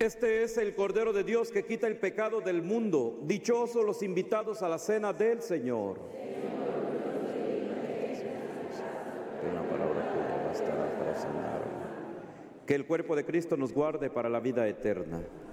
Este es el Cordero de Dios que quita el pecado del mundo. Dichosos los invitados a la cena del Señor. Una palabra tuya bastará para sanarme. Que el cuerpo de Cristo nos guarde para la vida eterna.